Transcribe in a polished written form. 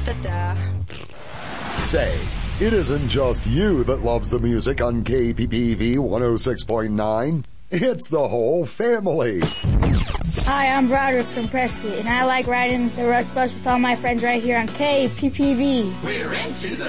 Say, it isn't just you that loves the music on KPPV 106.9. It's the whole family. Hi, I'm Broderick from Prescott, and I like riding the Rust Bus with all my friends right here on KPPV. We're into the